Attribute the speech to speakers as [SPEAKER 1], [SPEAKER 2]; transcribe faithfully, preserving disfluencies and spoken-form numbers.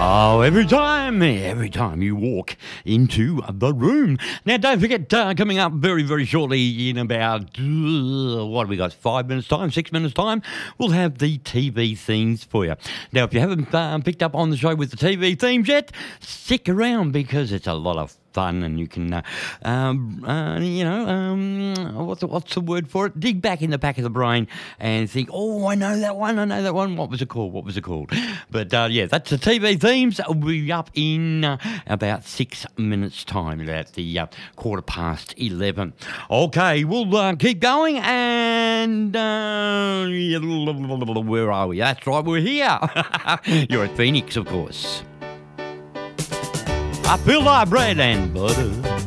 [SPEAKER 1] Oh, every time, every time you walk into the room. Now, don't forget, uh, coming up very, very shortly in about, uh, what have we got, five minutes' time, six minutes' time, we'll have the T V themes for you. Now, if you haven't uh, picked up on the show with the T V themes yet, stick around because it's a lot of fun and you can, uh, um, uh, you know, um, what's, the, what's the word for it? Dig back in the back of the brain and think, oh, I know that one, I know that one. What was it called? What was it called? But, uh, yeah, that's the T V themes. We'll be up in uh, about six minutes' time, at the uh, quarter past eleven. Okay, we'll uh, keep going and uh, where are we? That's right, we're here. You're at Phoenix, of course. I feel like bread and butter.